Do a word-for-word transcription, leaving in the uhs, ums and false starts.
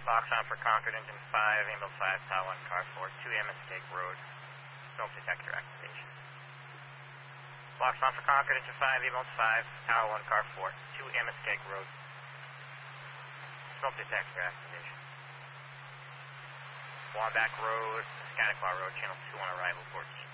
Box on for Concord, engine five, ambulance five, Tower one, car four, two Amistake Road, smoke detector activation. Box on for Concord, engine five, ambulance five, Tower one, car four, two Amistake Road, smoke detector activation. Wamback Road, Scanaclaw Road, channel two on arrival, fourteen.